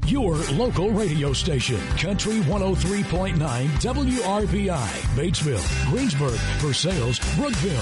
Your local radio station, Country 103.9 WRBI, Batesville, Greensburg, Versailles, Brookville.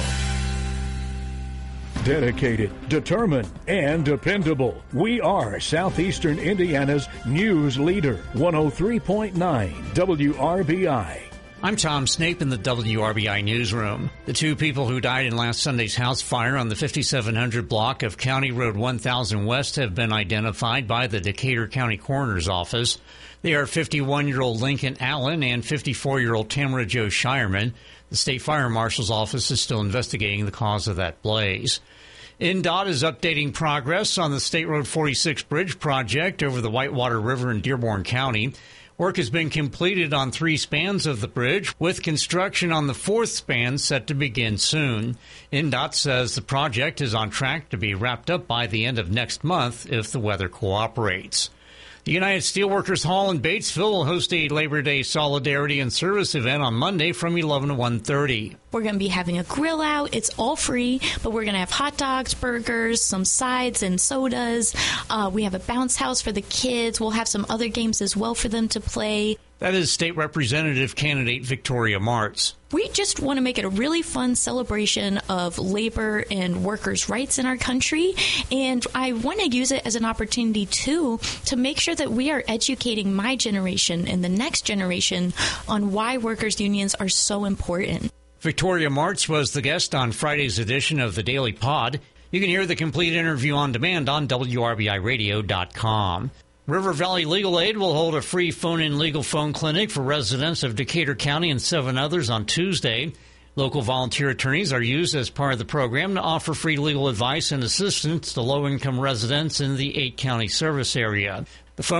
Dedicated, determined, and dependable. We are Southeastern Indiana's news leader. 103.9 WRBI. I'm Tom Snape in the WRBI newsroom. The two people who died in last Sunday's house fire on the 5700 block of County Road 1000 West have been identified by the Decatur County Coroner's Office. They are 51-year-old Lincoln Allen and 54-year-old Tamara Jo Shireman. The State Fire Marshal's office is still investigating the cause of that blaze. INDOT is updating progress on the State Road 46 bridge project over the Whitewater River in Dearborn County. Work has been completed on 3 spans of the bridge, with construction on the 4th span set to begin soon. INDOT says the project is on track to be wrapped up by the end of next month if the weather cooperates. The United Steelworkers Hall in Batesville will host a Labor Day Solidarity and Service event on Monday from 11 to 1:30. We're going to be having a grill out. It's all free, but we're going to have hot dogs, burgers, some sides and sodas. We have a bounce house for the kids. We'll have some other games as well for them to play. That is State Representative candidate Victoria Martz. We just want to make it a really fun celebration of labor and workers' rights in our country. And I want to use it as an opportunity, too, to make sure that we are educating my generation and the next generation on why workers' unions are so important. Victoria Martz was the guest on Friday's edition of the Daily Pod. You can hear the complete interview on demand on WRBIRadio.com. River Valley Legal Aid will hold a free phone-in legal phone clinic for residents of Decatur County and 7 others on Tuesday. Local volunteer attorneys are used as part of the program to offer free legal advice and assistance to low-income residents in the 8-county service area.